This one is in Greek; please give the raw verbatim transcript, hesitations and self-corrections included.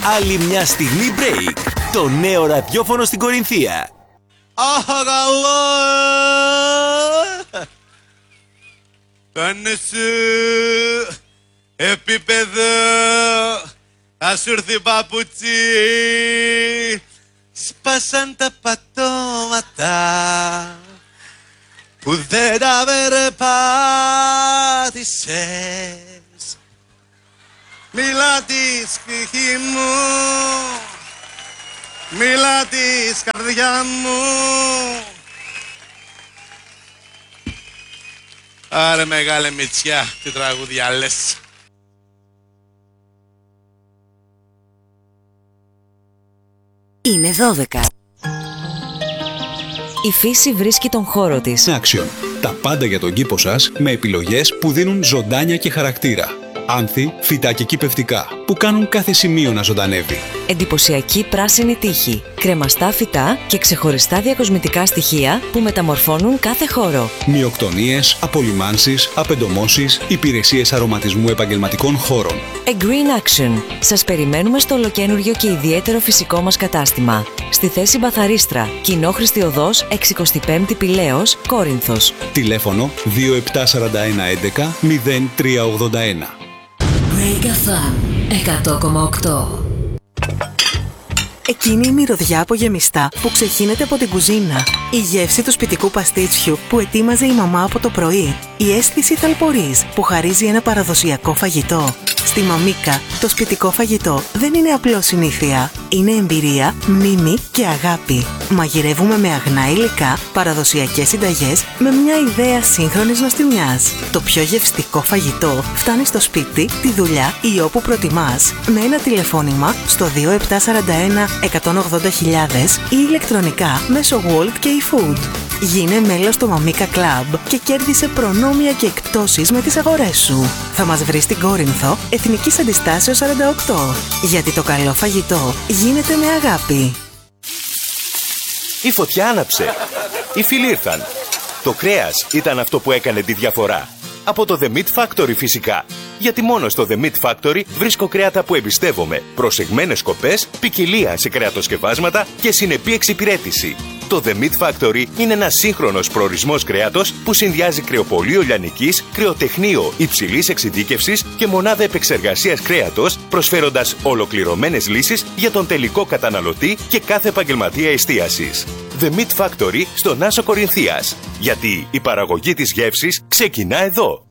Άλλη μια στιγμή break. Το νέο ραδιόφωνο στην Κορινθία. Αχ, καλό! Κάνε σου επίπεδο. Ας σου έρθει παπούτσι. Σπάσαν τα πατώματα που δεν τα περπάτησες. Μίλα της ψυχή μου, μίλα της καρδιά μου. Άρε μεγάλε Μητσιά, τι τραγούδια λες. Είναι δώδεκα. Η φύση βρίσκει τον χώρο της. Action. Τα πάντα για τον κήπο σας με επιλογές που δίνουν ζωντάνια και χαρακτήρα. Άνθη, φυτά και κυπευτικά που κάνουν κάθε σημείο να ζωντανεύει. Εντυπωσιακή πράσινη τείχη, κρεμαστά φυτά και ξεχωριστά διακοσμητικά στοιχεία που μεταμορφώνουν κάθε χώρο. Μειοκτονίες, απολυμάνσεις, απεντομώσεις, υπηρεσίες αρωματισμού επαγγελματικών χώρων. A Green Action. Σας περιμένουμε στο ολοκαίνουργιο και ιδιαίτερο φυσικό μας κατάστημα. Στη θέση Μπαθαρίστρα, Κοινόχρηστη Οδός εξηκοστή πέμπτη Πηλαίος, Κόρινθος. Τηλέφωνο δύο επτά τέσσερα ένα έντεκα μηδέν τρία ογδόντα ένα. Break εφ εμ εκατό κόμμα οκτώ. Εκείνη η μυρωδιά από γεμιστά που ξεχύνεται από την κουζίνα. Η γεύση του σπιτικού παστίτσιου που ετοίμαζε η μαμά από το πρωί. Η αίσθηση θαλπορής που χαρίζει ένα παραδοσιακό φαγητό. Στη Μαμίκα, το σπιτικό φαγητό δεν είναι απλώς συνήθεια. Είναι εμπειρία, μνήμη και αγάπη. Μαγειρεύουμε με αγνά υλικά, παραδοσιακές συνταγές, με μια ιδέα σύγχρονης νοστιμιάς. Το πιο γευστικό φαγητό φτάνει στο σπίτι, τη δουλειά ή όπου προτιμάς. Με ένα τηλεφώνημα στο δύο επτά τέσσερα ένα εκατόν ογδόντα χιλιάδες ή ηλεκτρονικά μέσω Wolt και eFood. Γίνε μέλος στο Μαμίκα Club και κέρδισε προνόμια και εκπτώσεις με τις αγορές σου. Θα μας βρεις στην Κόρινθο, Εθνικής Αντιστάσεως σαράντα οκτώ. Γιατί το καλό φαγητό γίνεται με αγάπη. Η φωτιά άναψε. Οι φίλοι ήρθαν. Το κρέας ήταν αυτό που έκανε τη διαφορά. Από το The Meat Factory φυσικά. Γιατί μόνο στο The Meat Factory βρίσκω κρέατα που εμπιστεύομαι, προσεγμένες σκοπές, ποικιλία σε κρεατοσκευάσματα και συνεπή εξυπηρέτηση. Το The Meat Factory είναι ένας σύγχρονος προορισμός κρέατος που συνδυάζει κρεοπωλείο λιανικής, κρεοτεχνείο υψηλής εξειδίκευσης και μονάδα επεξεργασίας κρέατος, προσφέροντας ολοκληρωμένες λύσεις για τον τελικό καταναλωτή και κάθε επαγγελματία εστίασης. The Meat Factory στον Άσο Κορινθίας. Γιατί η παραγωγή της γεύσης ξεκινά εδώ.